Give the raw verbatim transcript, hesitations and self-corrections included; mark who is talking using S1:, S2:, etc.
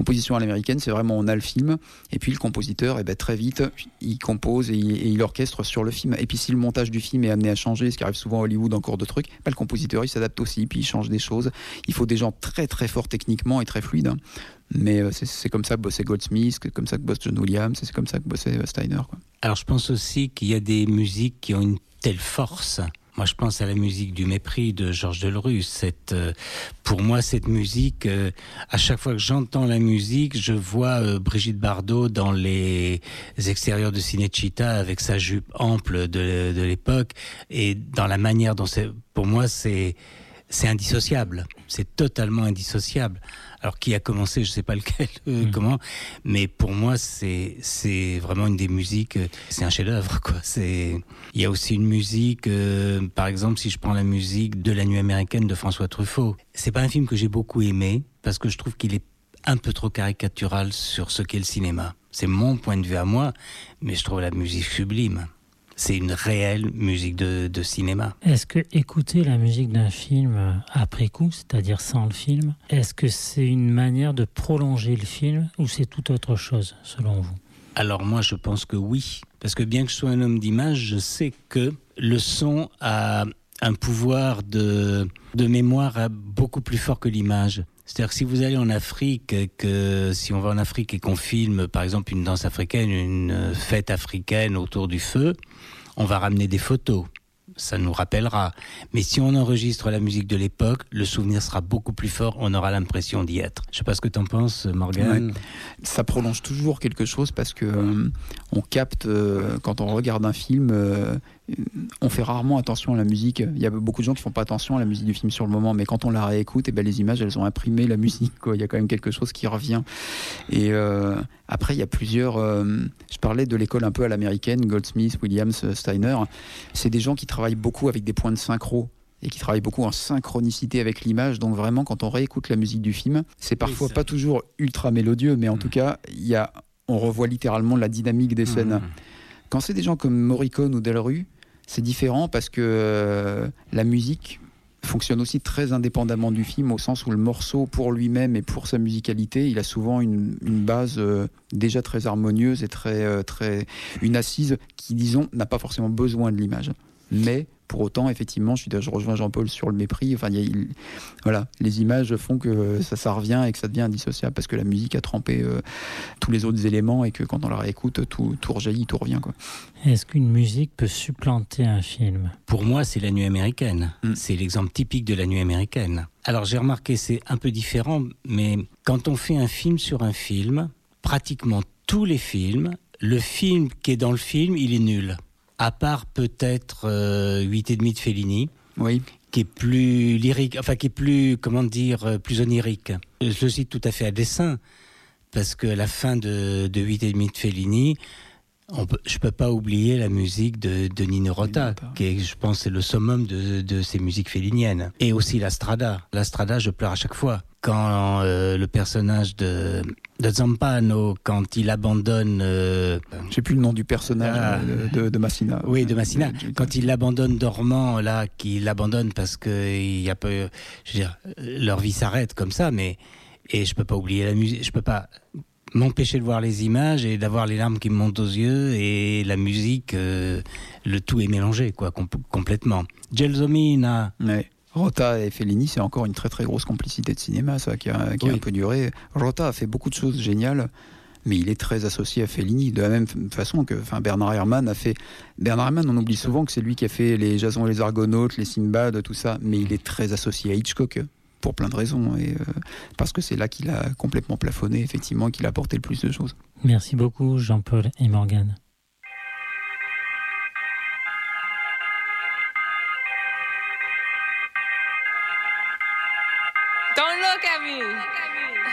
S1: composition à l'américaine, c'est vraiment on a le film, et puis le compositeur, eh ben, très vite, il compose et il, et il orchestre sur le film. Et puis si le montage du film est amené à changer, ce qui arrive souvent à Hollywood, encore de trucs, ben, le compositeur, il s'adapte aussi, puis il change des choses. Il faut des gens très très forts techniquement et très fluides. Hein. Mais euh, c'est, c'est comme ça que bossait Goldsmith, c'est comme ça que bosse John Williams, c'est comme ça que bossait Steiner. Quoi.
S2: Alors je pense aussi qu'il y a des musiques qui ont une telle force. Moi, je pense à la musique du mépris de Georges Delerue. Cette, euh, pour moi, cette musique, euh, à chaque fois que j'entends la musique, je vois euh, Brigitte Bardot dans les extérieurs de Cinecittà avec sa jupe ample de, de l'époque et dans la manière dont c'est. Pour moi, c'est c'est indissociable. C'est totalement indissociable. Alors, qui a commencé, je sais pas lequel, euh, mmh. comment, mais pour moi, c'est c'est vraiment une des musiques. Euh, c'est un chef-d'œuvre, quoi. C'est. Il y a aussi une musique, euh, par exemple, si je prends la musique de La Nuit américaine de François Truffaut. C'est pas un film que j'ai beaucoup aimé parce que je trouve qu'il est un peu trop caricatural sur ce qu'est le cinéma. C'est mon point de vue à moi, mais je trouve la musique sublime. C'est une réelle musique de, de cinéma.
S3: Est-ce que écouter la musique d'un film après coup, c'est-à-dire sans le film, est-ce que c'est une manière de prolonger le film ou c'est tout autre chose, selon vous ?
S2: Alors moi, je pense que oui. Parce que bien que je sois un homme d'image, je sais que le son a un pouvoir de, de mémoire beaucoup plus fort que l'image. C'est-à-dire que si vous allez en Afrique, que si on va en Afrique et qu'on filme par exemple une danse africaine, une fête africaine autour du feu, on va ramener des photos. Ça nous rappellera. Mais si on enregistre la musique de l'époque, le souvenir sera beaucoup plus fort, on aura l'impression d'y être. Je ne sais pas ce que tu en penses, Morgane.
S1: Ouais. Ça prolonge toujours quelque chose parce que euh, on capte, euh, quand on regarde un film, euh, on fait rarement attention à la musique. Il y a beaucoup de gens qui ne font pas attention à la musique du film sur le moment, mais quand on la réécoute, eh ben, les images, elles ont imprimé la musique. Quoi. Il y a quand même quelque chose qui revient. Et euh, après, il y a plusieurs... Euh, je parlais de l'école un peu à l'américaine, Goldsmith, Williams, Steiner. C'est des gens qui travaillent beaucoup avec des points de synchro et qui travaillent beaucoup en synchronicité avec l'image. Donc vraiment, quand on réécoute la musique du film, c'est parfois oui, pas toujours ultra mélodieux, mais en mmh. tout cas, y a, on revoit littéralement la dynamique des scènes. Mmh. Quand c'est des gens comme Morricone ou Delerue, c'est différent parce que euh, la musique fonctionne aussi très indépendamment du film, au sens où le morceau, pour lui-même et pour sa musicalité, il a souvent une, une base euh, déjà très harmonieuse et très, euh, très, une assise qui, disons, n'a pas forcément besoin de l'image. Mais pour autant, effectivement, je, suis, je rejoins Jean-Paul sur le mépris. Enfin, il y a, il, voilà, les images font que ça, ça revient et que ça devient indissociable parce que la musique a trempé euh, tous les autres éléments et que quand on la réécoute, tout, tout rejaillit, tout revient. Quoi.
S3: Est-ce qu'une musique peut supplanter un film ?
S2: Pour moi, c'est La Nuit américaine. Mm. C'est l'exemple typique de La Nuit américaine. Alors, j'ai remarqué, c'est un peu différent, mais quand on fait un film sur un film, pratiquement tous les films, le film qui est dans le film, il est nul. À part peut-être euh, huit et demi de Fellini, oui. qui est plus lyrique, enfin qui est plus, comment dire, plus onirique. Je le cite tout à fait à dessein, parce que la fin de, de huit et demi de Fellini, on peut, je peux pas oublier la musique de, de Nino Rota, qui est, je pense, c'est le summum de, de ces musiques felliniennes. Et aussi la Strada. La Strada, je pleure à chaque fois. Quand euh, le personnage de, de Zampano, quand il abandonne... Euh,
S1: J'ai plus le nom du personnage ah, de, de, de Massina.
S2: Oui, de Massina. Quand il l'abandonne dormant, là, qu'il l'abandonne parce que il y a peu, je veux dire, leur vie s'arrête comme ça, mais et je peux pas oublier la musique, je peux pas m'empêcher de voir les images et d'avoir les larmes qui me montent aux yeux et la musique, euh, le tout est mélangé, quoi, com- complètement. Gelsomina.
S1: Ouais. Rota et Fellini, c'est encore une très très grosse complicité de cinéma, ça, qui a, qui oui. a un peu duré. Rota a fait beaucoup de choses géniales, mais il est très associé à Fellini, de la même façon que enfin, Bernard Herrmann a fait... Bernard Herrmann, on oublie souvent que c'est lui qui a fait les Jason et les Argonautes, les Sinbad, tout ça, mais il est très associé à Hitchcock, pour plein de raisons, et, euh, parce que c'est là qu'il a complètement plafonné, effectivement, qu'il a apporté le plus de choses.
S3: Merci beaucoup, Jean-Paul et Morgane.
S4: Don't look at me.